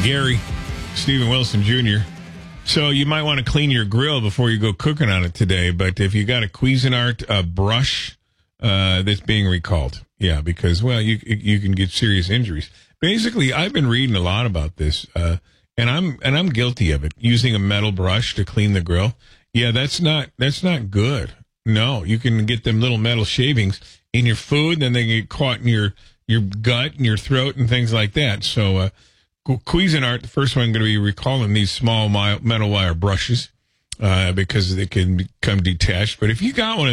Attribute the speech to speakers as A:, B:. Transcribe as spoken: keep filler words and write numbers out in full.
A: Gary, Stephen Wilson Junior So you might want to clean your grill before you go cooking on it today. But if you got a Cuisinart uh, brush uh, that's being recalled, yeah, because well, you you can get serious injuries. Basically, I've been reading a lot about this, uh, and I'm and I'm guilty of it. Using a metal brush to clean the grill, yeah, that's not that's not good. No, you can get them little metal shavings in your food, then they get caught in your your gut and your throat and things like that. So. Uh, Cuisinart, the first one, I'm going to be recalling these small metal wire brushes uh, because they can become detached. But if you got one of